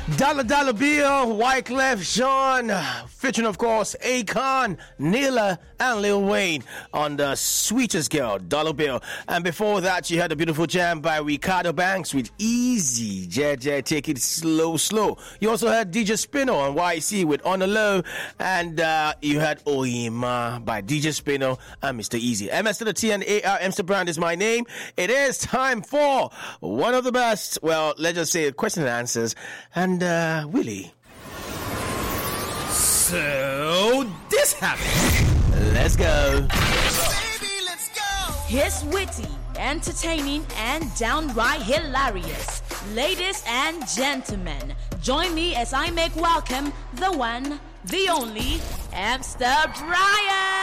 Dollar Dollar Bill, Wyclef Jean, featuring of course Akon, Nila, and Lil Wayne on the Sweetest Girl, Dollar Bill. And before that, you had a beautiful jam by Ricardo Banks with Easy, JJ, Take It Slow, Slow. You also had DJ Spino on YC with On the Low, and you had Oima by DJ Spino and Mr. Easy. MS to the T and AR, Mr. Brand is my name. It is time for one of the best, well, let's just say question and answers. And Willie. So this happened. Let's go. Baby, let's go. He's witty, entertaining, and downright hilarious. Ladies and gentlemen, join me as I make welcome the one, the only, Mr. Brian.